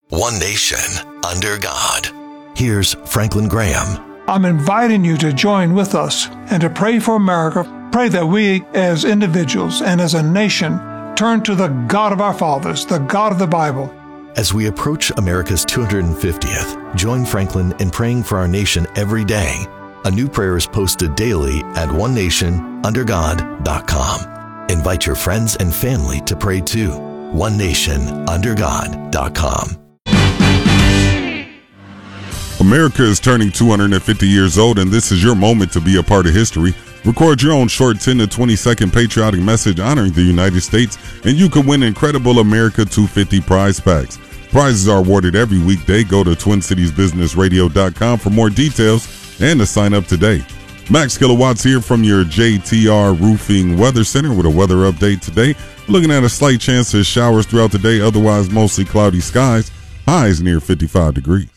One nation, under God. Here's Franklin Graham. I'm inviting you to join with us and to pray for America. Pray that we, as individuals and as a nation, turn to the God of our fathers, the God of the Bible. As we approach America's 250th, join Franklin in praying for our nation every day. A new prayer is posted daily at onenationundergod.com. Invite your friends and family to pray too. onenationundergod.com. America is turning 250 years old, and this is your moment to be a part of history. Record your own short 10 to 20-second patriotic message honoring the United States, and you can win incredible America 250 prize packs. Prizes are awarded every weekday. Go to TwinCitiesBusinessRadio.com for more details and to sign up today. Max Kilowatts here from your JTR Roofing Weather Center with a weather update today. Looking at a slight chance of showers throughout the day, otherwise mostly cloudy skies. Highs near 55 degrees.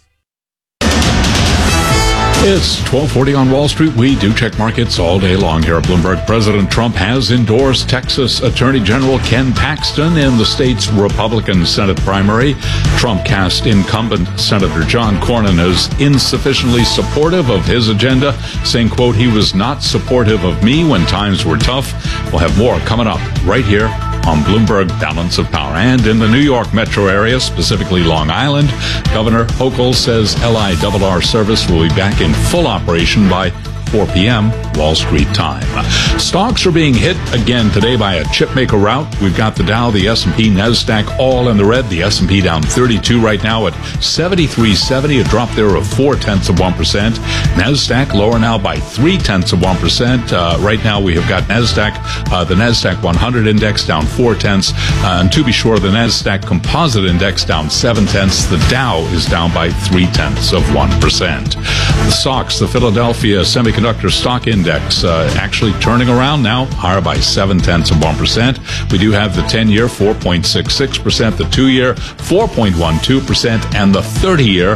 It's 12:40 on Wall Street. We do check markets all day long here at Bloomberg. President Trump has endorsed Texas Attorney General Ken Paxton in the state's Republican Senate primary. Trump cast incumbent Senator John Cornyn as insufficiently supportive of his agenda, saying, quote, he was not supportive of me when times were tough. We'll have more coming up right here on Bloomberg Balance of Power. And in the New York metro area, specifically Long Island, Governor Hochul says LIRR service will be back in full operation by 4 p.m. Wall Street time. Stocks are being hit again today by a chipmaker rout. We've got the Dow, the S&P, NASDAQ all in the red. The S&P down 32 right now at 73.70, a drop there of 0.4%. NASDAQ lower now by 0.3%. Right now we have got NASDAQ, the NASDAQ 100 index down 0.4, and to be sure, the NASDAQ Composite Index down 0.7. The Dow is down by 0.3%. The SOX, the Philadelphia Semiconductor Stock Index, actually turning around now, higher by 0.7%. We do have the 10-year 4.66%, the 2-year 4.12%, and the 30-year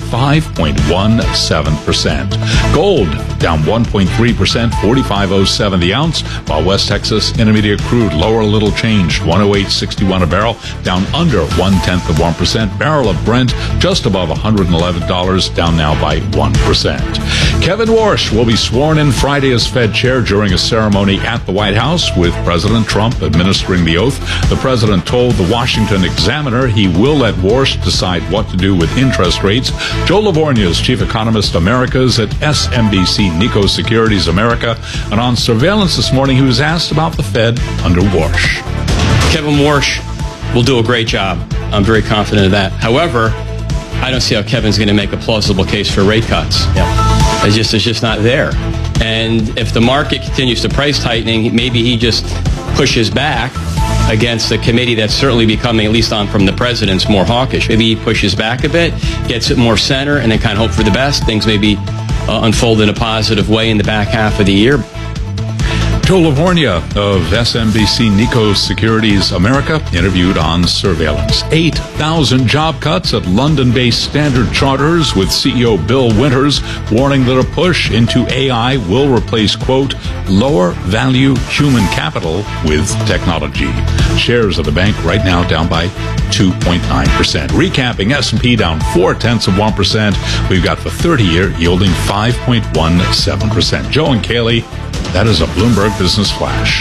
5.17%. Gold down 1.3%, 45.07 the ounce, while West Texas Intermediate crude lower a little change, 108.61 a barrel, down under 0.1%. Barrel of Brent just above $111, down now by 1%. Kevin Warsh will be sworn in Friday as Fed chair during a ceremony at the White House with President Trump administering the oath. The president told the Washington Examiner he will let Warsh decide what to do with interest rates. Joe Livornia is chief economist Americas at SMBC Nikko Securities America. And on surveillance this morning, he was asked about the Fed under Warsh. Kevin Warsh will do a great job. I'm very confident of that. However, I don't see how Kevin's going to make a plausible case for rate cuts. It's just not there. And if the market continues to price tightening, maybe he just pushes back against the committee that's certainly becoming, at least on from the president's, more hawkish. Maybe he pushes back a bit, gets it more center, and then kind of hope for the best. Things maybe unfold in a positive way in the back half of the year. Joe Livornia of SMBC Nikko Securities America interviewed on surveillance. 8,000 job cuts at London-based Standard Charters, with CEO Bill Winters warning that a push into AI will replace, quote, lower value human capital with technology. Shares of the bank right now down by 2.9%. Recapping, S&P down 0.4%. We've got the 30-year yielding 5.17%. Joe and Kaylee, that is a Bloomberg Business Flash.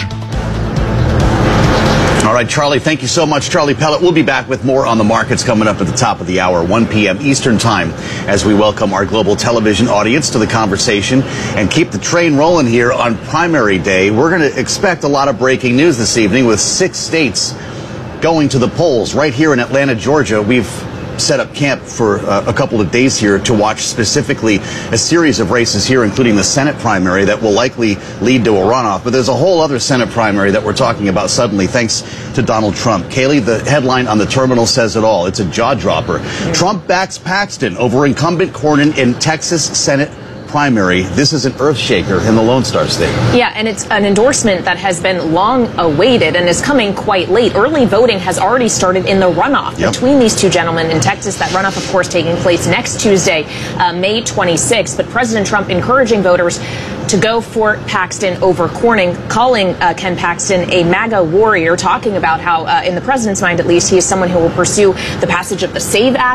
All right, Charlie, thank you so much. Charlie Pellet. We'll be back with more on the markets coming up at the top of the hour, 1 p.m. Eastern Time, as we welcome our global television audience to the conversation and keep the train rolling here on primary day. We're going to expect a lot of breaking news this evening with 6 states going to the polls. Right here in Atlanta, Georgia, we've set up camp for a couple of days here to watch specifically a series of races here, including the Senate primary that will likely lead to a runoff. But there's a whole other Senate primary that we're talking about suddenly, thanks to Donald Trump. Kaylee, the headline on the terminal says it all. It's a jaw dropper. Trump backs Paxton over incumbent Cornyn in Texas Senate primary. This is an earth shaker in the Lone Star State. Yeah, and it's an endorsement that has been long awaited and is coming quite late. Early voting has already started in the runoff between these two gentlemen in Texas. That runoff, of course, taking place next Tuesday, May 26th. But President Trump encouraging voters to go for Paxton over Cornyn, calling Ken Paxton a MAGA warrior, talking about how, in the president's mind at least, he is someone who will pursue the passage of the SAVE Act